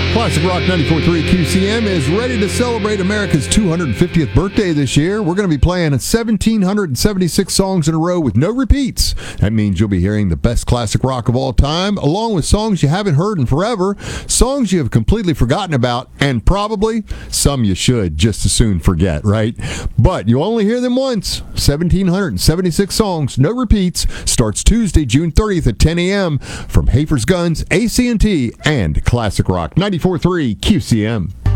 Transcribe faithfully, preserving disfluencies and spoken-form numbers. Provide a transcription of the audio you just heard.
Classic Rock ninety-four point three Q C M is ready to celebrate America's two hundred fiftieth birthday this year. We're going to be playing one thousand seven hundred seventy-six songs in a row with no repeats. That means you'll be hearing the best classic rock of all time, along with songs you haven't heard in forever, songs you have completely forgotten about, and probably some you should just as soon forget, right? But you'll only hear them once. one thousand seven hundred seventy-six songs, no repeats, starts Tuesday, June thirtieth at ten a.m. from Hafer's Guns, A C and T, and Classic Rock ninety-four point three Q C M.